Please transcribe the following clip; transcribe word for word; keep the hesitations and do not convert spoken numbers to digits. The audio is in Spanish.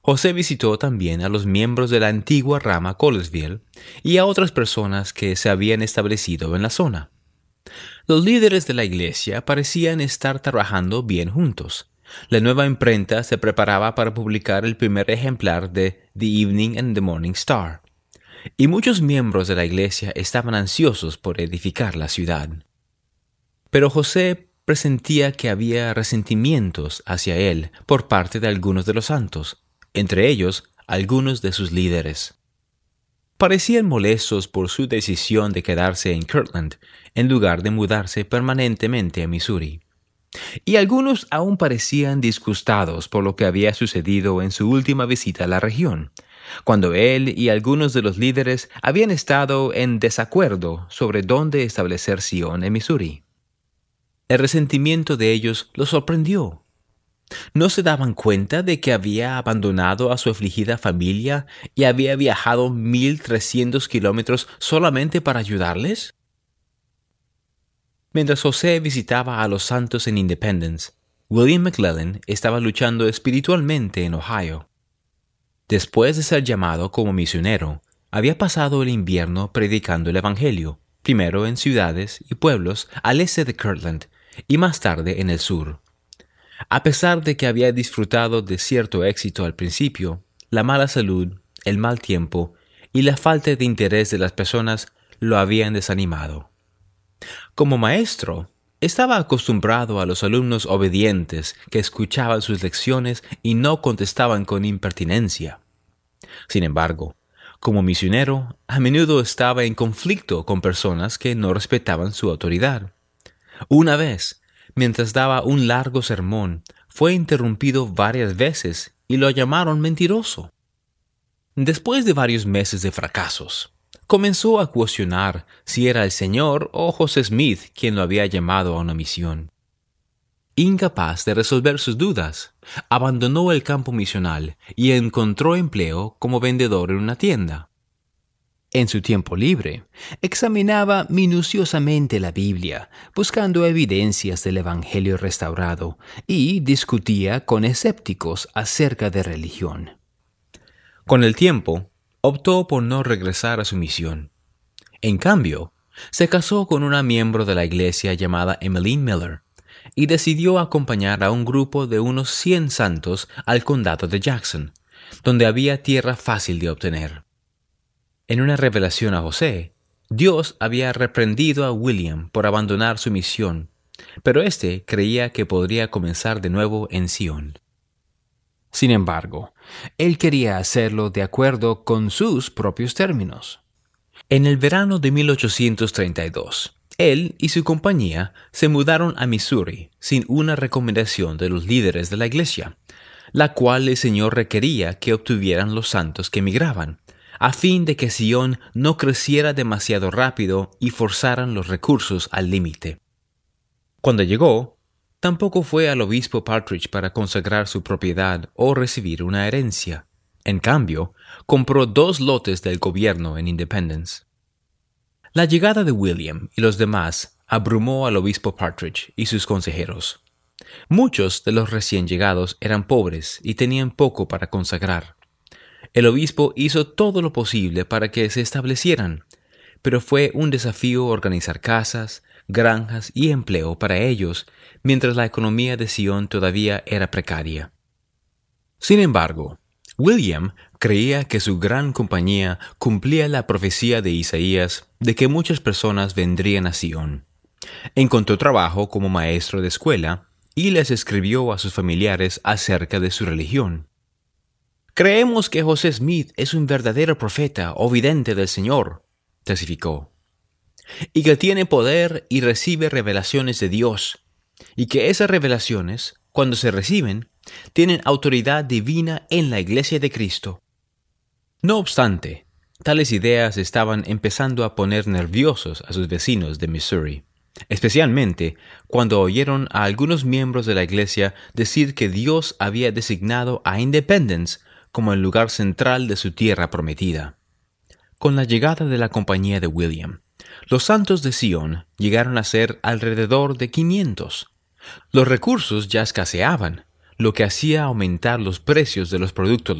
José visitó también a los miembros de la antigua rama Colesville y a otras personas que se habían establecido en la zona. Los líderes de la iglesia parecían estar trabajando bien juntos. La nueva imprenta se preparaba para publicar el primer ejemplar de The Evening and the Morning Star, y muchos miembros de la iglesia estaban ansiosos por edificar la ciudad. Pero José presentía que había resentimientos hacia él por parte de algunos de los santos, entre ellos algunos de sus líderes. Parecían molestos por su decisión de quedarse en Kirtland en lugar de mudarse permanentemente a Missouri. Y algunos aún parecían disgustados por lo que había sucedido en su última visita a la región, cuando él y algunos de los líderes habían estado en desacuerdo sobre dónde establecer Sion en Missouri. El resentimiento de ellos los sorprendió. ¿No se daban cuenta de que había abandonado a su afligida familia y había viajado mil trescientos kilómetros solamente para ayudarles? Mientras José visitaba a los santos en Independence, William McLellin estaba luchando espiritualmente en Ohio. Después de ser llamado como misionero, había pasado el invierno predicando el Evangelio, primero en ciudades y pueblos al este de Kirtland y más tarde en el sur. A pesar de que había disfrutado de cierto éxito al principio, la mala salud, el mal tiempo y la falta de interés de las personas lo habían desanimado. Como maestro, estaba acostumbrado a los alumnos obedientes que escuchaban sus lecciones y no contestaban con impertinencia. Sin embargo, como misionero, a menudo estaba en conflicto con personas que no respetaban su autoridad. Una vez, mientras daba un largo sermón, fue interrumpido varias veces y lo llamaron mentiroso. Después de varios meses de fracasos, comenzó a cuestionar si era el Señor o José Smith quien lo había llamado a una misión. Incapaz de resolver sus dudas, abandonó el campo misional y encontró empleo como vendedor en una tienda. En su tiempo libre, examinaba minuciosamente la Biblia, buscando evidencias del Evangelio restaurado, y discutía con escépticos acerca de religión. Con el tiempo, optó por no regresar a su misión. En cambio, se casó con una miembro de la iglesia llamada Emmeline Miller y decidió acompañar a un grupo de unos cien santos al condado de Jackson, donde había tierra fácil de obtener. En una revelación a José, Dios había reprendido a William por abandonar su misión, pero éste creía que podría comenzar de nuevo en Sion. Sin embargo, él quería hacerlo de acuerdo con sus propios términos. En el verano de mil ochocientos treinta y dos, él y su compañía se mudaron a Missouri sin una recomendación de los líderes de la iglesia, la cual el Señor requería que obtuvieran los santos que emigraban, a fin de que Sion no creciera demasiado rápido y forzaran los recursos al límite. Cuando llegó, tampoco fue al obispo Partridge para consagrar su propiedad o recibir una herencia. En cambio, compró dos lotes del gobierno en Independence. La llegada de William y los demás abrumó al obispo Partridge y sus consejeros. Muchos de los recién llegados eran pobres y tenían poco para consagrar. El obispo hizo todo lo posible para que se establecieran, pero fue un desafío organizar casas, granjas y empleo para ellos, mientras la economía de Sion todavía era precaria. Sin embargo, William creía que su gran compañía cumplía la profecía de Isaías de que muchas personas vendrían a Sion. Encontró trabajo como maestro de escuela y les escribió a sus familiares acerca de su religión. «Creemos que José Smith es un verdadero profeta o vidente del Señor», testificó, «y que tiene poder y recibe revelaciones de Dios, y que esas revelaciones, cuando se reciben, tienen autoridad divina en la Iglesia de Cristo». No obstante, tales ideas estaban empezando a poner nerviosos a sus vecinos de Missouri, especialmente cuando oyeron a algunos miembros de la Iglesia decir que Dios había designado a Independence como el lugar central de su tierra prometida. Con la llegada de la compañía de William, los santos de Sion llegaron a ser alrededor de quinientos. Los recursos ya escaseaban, lo que hacía aumentar los precios de los productos